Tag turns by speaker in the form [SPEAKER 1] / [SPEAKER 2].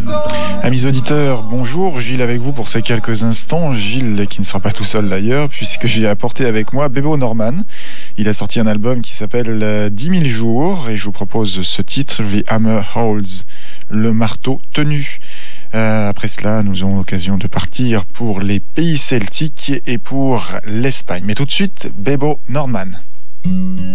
[SPEAKER 1] Amis auditeurs, bonjour, Gilles avec vous pour ces quelques instants. Gilles qui ne sera pas tout seul d'ailleurs, puisque j'ai apporté avec moi Bebo Norman. Il a sorti un album qui s'appelle 10 000 jours et je vous propose ce titre, The Hammer Holds, le marteau tenu. Après cela, nous aurons l'occasion de partir pour les pays celtiques et pour l'Espagne. Mais tout de suite, Bebo Norman.